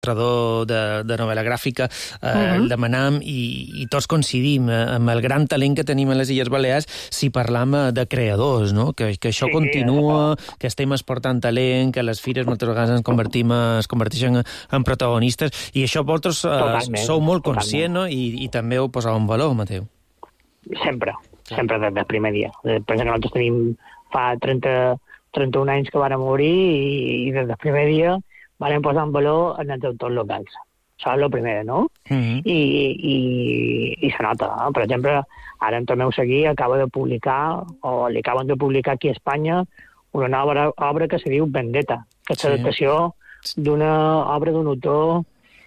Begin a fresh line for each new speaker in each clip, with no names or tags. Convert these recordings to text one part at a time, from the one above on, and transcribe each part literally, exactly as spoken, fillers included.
il·lustrador de, de novel·la gràfica, eh, uh-huh. el demanam i, i tots coincidim eh, amb el gran talent que tenim a les Illes Balears si parlam de creadors, no? Que, que això sí, continua, sí. que estem exportant talent, que les fires moltes vegades ens convertim es converteixen en protagonistes, i això vosaltres eh, sou molt conscients, no? I, i també ho poseu en valor, Mateu.
Sempre, sempre des del primer dia. Pensa que nosaltres tenim fa trenta, trenta-un anys que vàrem obrir i, i des del primer dia vàrem posar en valor en els autors locals. Això és el primer, no? Uh-huh. I, i, i se nota. No? Per exemple, ara en Tomeu Seguí acaba de publicar, o li acaben de publicar aquí a Espanya, una nova obra que se diu Vendetta, que és l'adaptació sí. d'una obra d'un autor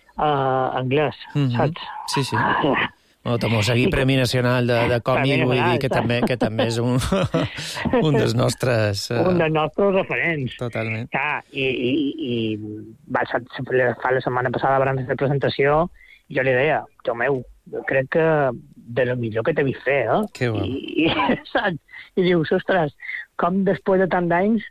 uh, anglès, uh-huh. saps?
Sí, sí. No, Tomeu Seguí, Premi Nacional de, de Còmic, vull dir que també, que també és un, un dels nostres... Uh...
Un dels nostres referents.
Totalment.
Ja, i i, i va, fa la setmana passada, abans de presentació, jo li deia, Tomeu, jo crec que de lo millor que t'he vist fer, eh?
Que bo.
I, i, saps? I dius, ostres, com després de tant d'anys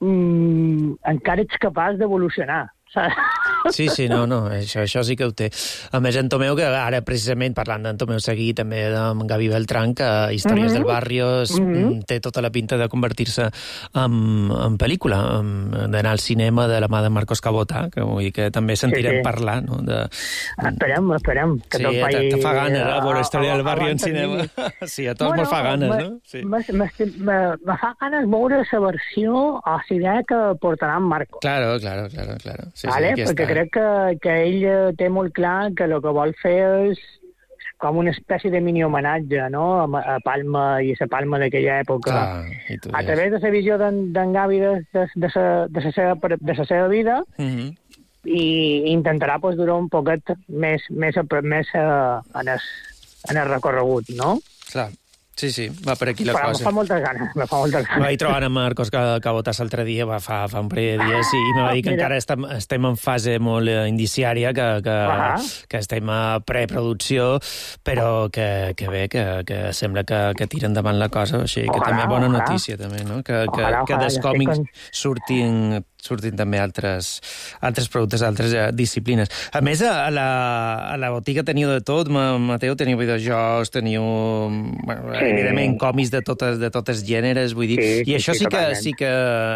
mmm, encara ets capaç d'evolucionar, saps?
Sí, sí, no, no, això, això sí que ho té. A més, en Tomeu, que ara precisament parlant d'en Tomeu Seguí, també amb Gavi Beltrán, que Històries mm-hmm. del Barrio mm-hmm. té tota la pinta de convertir-se en, en pel·lícula, d'anar al cinema de la mà de Marcos Cabota, que vull dir que també sentirem sí, sí. parlar, no? De...
Esperem, esperem. Que
sí,
tot país...
te fa ganes, eh, veure Història del Barrio en cinema. Sí, a tots bueno, mos fa ganes, me, no? Sí.
Me, me, me, me fa ganes veure la versió o la idea que portarà en Marcos.
Claro, claro, claro. claro. Sí,
vale?
sí,
Perquè crec que, que ell té molt clar que el que vol fer és com una espècie de mini homenatge, no? A Palma i a la Palma d'aquella època.
Ah,
a través de la visió d'en Gavi de, de, de, sa, de, la seva, de la seva vida uh-huh. i intentarà pues, durar un poquet més, més, més uh, en, el, en el recorregut, no?
Clar. Sí, sí, va per aquí la
Però
cosa.
Me fa moltes ganes, me fa moltes ganes.
Vaig trobar amb Marcos Cabotas l'altre dia, va, fa, fa un parell de dies, i me va dir que Mira. encara estem, estem en fase molt indiciària, que, que, uh-huh. que estem a preproducció, però que, que bé, que, que sembla que, que tira endavant la cosa, així que ojalà, també bona ojalà. notícia, també, no? Que, que, ojalà, que dels còmics con... surtin... surtin també altres, altres productes, altres eh, disciplines. A més, a la, a la botiga teniu de tot, Mateu, teniu videojocs, teniu, bueno, sí. evidentment, còmics de totes, de totes gèneres, vull dir, sí, i això sí, sí que, sí que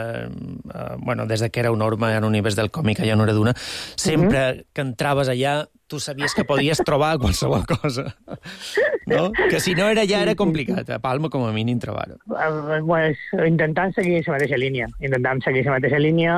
eh, bueno, des que era un Norma en l'univers del còmic allà a Noreduna, sempre mm-hmm. que entraves allà, tu sabies que podies trobar qualsevol cosa, no? Que si no era allà era complicat, a Palma com a mínim trobar-ho.
Uh, pues, intentant seguir la mateixa línia, intentant seguir la mateixa línia,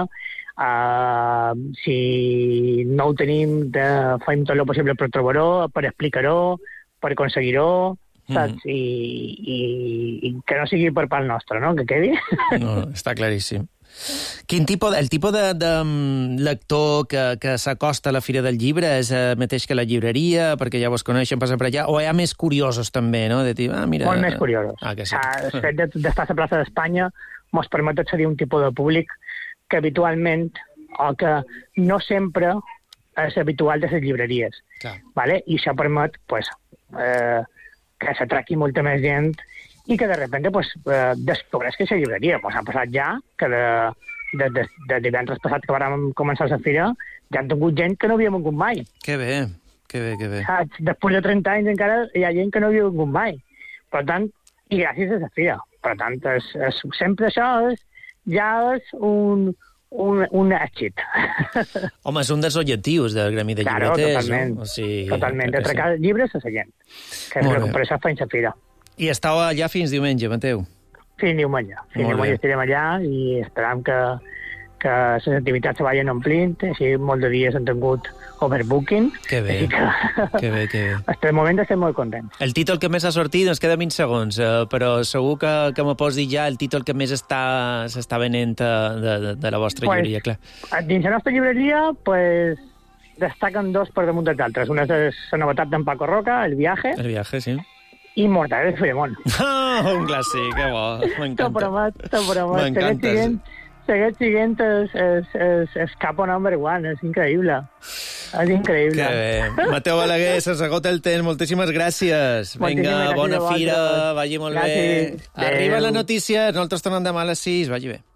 uh, si no ho tenim, de, fem tot el possible per trobar-ho, per explicar-ho, per aconseguir-ho, saps? Mm. I, i, I que no sigui per part nostra, no? Que quedi.
No, està claríssim. Quin tipus, el tipus de, de lector que, que s'acosta a la Fira del Llibre és el mateix que la llibreria, perquè ja vos coneixen, passen per allà, o hi ha més curiosos també, no? De dir, ah, mira...
Molt més curiosos.
Ah, que sí.
El fet d'estar a la plaça d'Espanya ens permet accedir a un tipus de públic que habitualment, o que no sempre és habitual de les llibreries.
Clar.
Vale? I això permet pues, eh, que s'atraqui molta més gent i que de repente pues, eh, descobreix que és la llibreria. Pues ha passat ja que de, de, de, de divendres passat que vam començar la fira ja han tingut gent que no havia vingut mai.
Que bé, que bé, que bé.
Saps? Després de trenta anys encara hi ha gent que no havia vingut mai. Per tant, i gràcies a la fira. Per tant, és, és, sempre això és, ja és un, un, un èxit.
Home, és un dels objectius del gremi de
claro,
llibreters.
Totalment,
no? O sigui,
totalment. De trecar sí. llibres a la gent. Que és per això fem la fira.
I estàu allà fins diumenge, Mateu?
Fins diumenge. Fins diumenge estarem allà i esperam que, que les activitats se vagin omplint. Així, molts de dies han tingut overbooking.
Que bé, que, que bé, que bé.
Fins el moment estem molt contents.
El títol que més ha sortit, ens queda vint segons, eh, però segur que, que me pots dir ja el títol que més està s'està venent de, de, de la vostra
pues,
llibreria, clar.
Dins la nostra llibreria, pues, destaquen dos per damunt dels altres. Una és la novetat d'en Paco Roca, El viaje.
El viaje, sí.
I Mortadelo y Filemón.
Oh, un clàssic, que bo, m'encanta.
T'ho promet, t'ho promet.
M'encanta.
Segueix siguent és, és, és, és capo number one, és increïble. És increïble.
Que bé. Mateu Balaguer, se'ns agota el temps, moltíssimes gràcies. Vinga, bona fira, vagi molt gràcies. bé. Arriba la notícia, nosaltres tornem demà a les sis, vagi bé.